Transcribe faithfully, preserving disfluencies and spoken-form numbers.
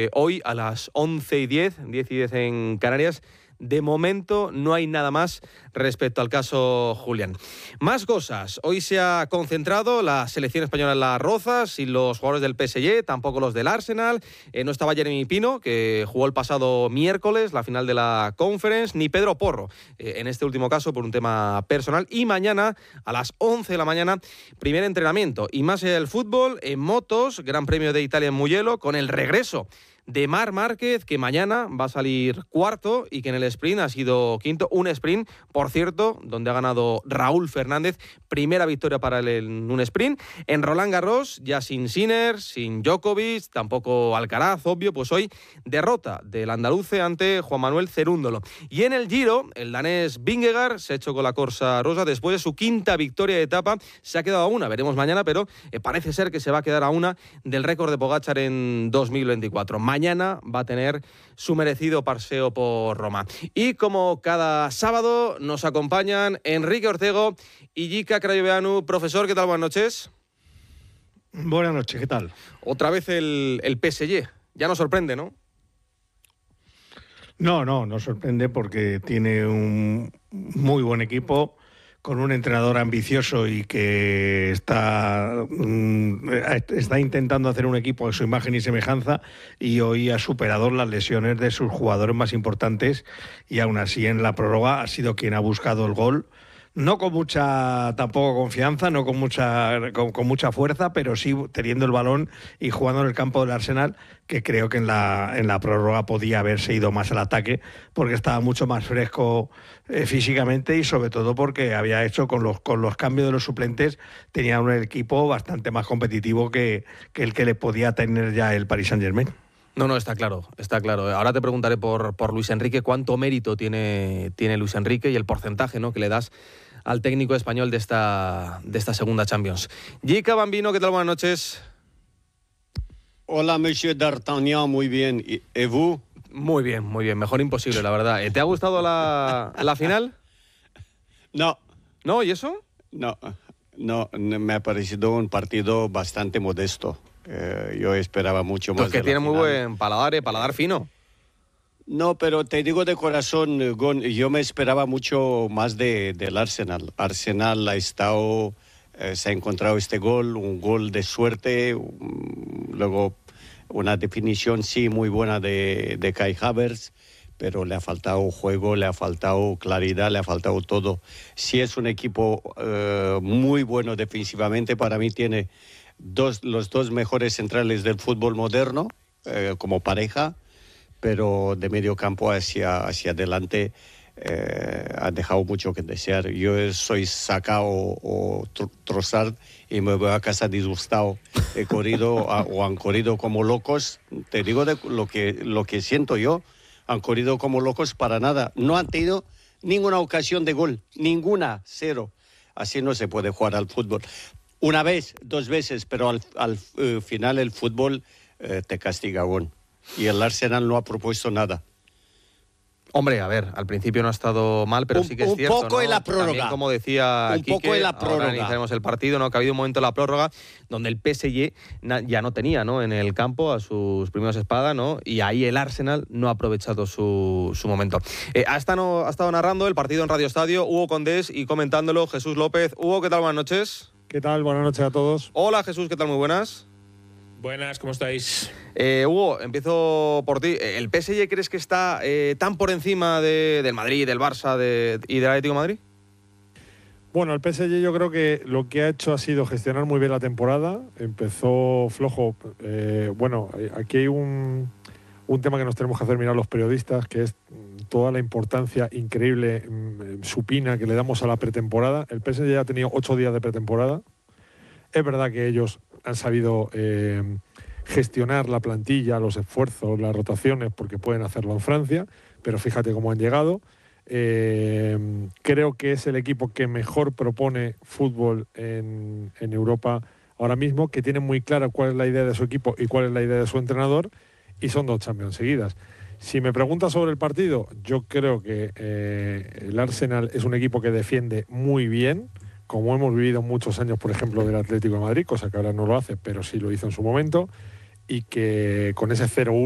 eh, hoy a las once y diez, diez y diez en Canarias. De momento no hay nada más respecto al caso Julián. Más cosas. Hoy se ha concentrado la selección española en Las Rozas y los jugadores del P S G, tampoco los del Arsenal. Eh, no estaba Jeremy Pino, que jugó el pasado miércoles la final de la Conference, ni Pedro Porro, eh, en este último caso por un tema personal. Y mañana a las once de la mañana, primer entrenamiento. Y más allá del fútbol, en motos, Gran Premio de Italia en Mugello, con el regreso de Marc Márquez, que mañana va a salir cuarto y que en el sprint ha sido quinto. Un sprint, por cierto, donde ha ganado Raúl Fernández. Primera victoria para él en un sprint. En Roland Garros, ya sin Sinner, sin Djokovic, tampoco Alcaraz, obvio, pues hoy derrota del andaluce ante Juan Manuel Cerúndolo. Y en el Giro, el danés Vingegaard se ha hecho con la Corsa Rosa después de su quinta victoria de etapa. Se ha quedado a una, veremos mañana, pero eh, parece ser que se va a quedar a una del récord de Pogačar en dos mil veinticuatro. Mañana va a tener su merecido paseo por Roma. Y como cada sábado nos acompañan Enrique Ortego y Jika Crayoveanu. Profesor, ¿qué tal? Buenas noches. Buenas noches, ¿qué tal? Otra vez el, el P S G. Ya nos sorprende, ¿no? No, no, no sorprende porque tiene un muy buen equipo, con un entrenador ambicioso y que está, está intentando hacer un equipo a su imagen y semejanza, y hoy ha superado las lesiones de sus jugadores más importantes y aún así en la prórroga ha sido quien ha buscado el gol. No con mucha tampoco confianza, no con mucha con, con mucha fuerza, pero sí teniendo el balón y jugando en el campo del Arsenal, que creo que en la en la prórroga podía haberse ido más al ataque porque estaba mucho más fresco eh, físicamente, y sobre todo porque había hecho con los con los cambios de los suplentes, tenía un equipo bastante más competitivo que, que el que le podía tener ya el Paris Saint-Germain. No, no, está claro, está claro. Ahora te preguntaré por, por Luis Enrique, cuánto mérito tiene, tiene Luis Enrique y el porcentaje, ¿no?, que le das al técnico español de esta, de esta segunda Champions. Jika Bambino, ¿qué tal? Buenas noches. Hola, Monsieur D'Artagnan, muy bien. ¿Y vous? Muy bien, muy bien. Mejor imposible, la verdad. ¿Te ha gustado la, la final? No. ¿No? ¿Y eso? No, no, me ha parecido un partido bastante modesto. Eh, yo esperaba mucho más. Pues que de tiene la muy final. buen paladar, ¿eh? Paladar fino. No, pero te digo de corazón, Gon, yo me esperaba mucho más de, del Arsenal. Arsenal ha estado, eh, se ha encontrado este gol, un gol de suerte, um, luego una definición sí muy buena de, de Kai Havertz, pero le ha faltado juego, le ha faltado claridad, le ha faltado todo. Sí es un equipo eh, muy bueno defensivamente, para mí tiene dos, los dos mejores centrales del fútbol moderno eh, como pareja, pero de medio campo hacia, hacia adelante eh, ha dejado mucho que desear. Yo soy Saka o, o Trossard y me voy a casa disgustado. He corrido a, o han corrido como locos. Te digo de lo que, lo que siento yo. Han corrido como locos para nada. No han tenido ninguna ocasión de gol. Ninguna, cero. Así no se puede jugar al fútbol. Una vez, dos veces, pero al, al uh, final el fútbol uh, te castiga aún. Y el Arsenal no ha propuesto nada. Hombre, a ver, al principio no ha estado mal, pero un, sí que es un cierto, poco ¿no? en la prórroga. También, como decía un Quique, poco en la ahora prórroga. analizaremos el partido, ¿no? Que ha habido un momento en la prórroga donde el P S G ya no tenía, ¿no?, en el campo a sus primeros espadas, ¿no? Y ahí el Arsenal no ha aprovechado su, su momento. Eh, ha, estado, ha estado narrando el partido en Radio Estadio Hugo Condés y comentándolo Jesús López. Hugo, ¿qué tal? Buenas noches. ¿Qué tal? Buenas noches a todos. Hola, Jesús, ¿qué tal? Muy buenas. Buenas, ¿cómo estáis? Eh, Hugo, empiezo por ti. ¿El P S G crees que está eh, tan por encima de, del Madrid, del Barça de, y del Atlético de Madrid? Bueno, el P S G yo creo que lo que ha hecho ha sido gestionar muy bien la temporada. Empezó flojo. Eh, bueno, aquí hay un, un tema que nos tenemos que hacer mirar los periodistas, que es toda la importancia increíble, supina, que le damos a la pretemporada. El P S G ha tenido ocho días de pretemporada. Es verdad que ellos han sabido eh, gestionar la plantilla, los esfuerzos, las rotaciones, porque pueden hacerlo en Francia, pero fíjate cómo han llegado. Eh, creo que es el equipo que mejor propone fútbol en, en Europa ahora mismo, que tiene muy clara cuál es la idea de su equipo y cuál es la idea de su entrenador, y son dos Champions seguidas. Si me preguntas sobre el partido, yo creo que eh, el Arsenal es un equipo que defiende muy bien, como hemos vivido muchos años, por ejemplo, del Atlético de Madrid, cosa que ahora no lo hace, pero sí lo hizo en su momento, y que con ese cero uno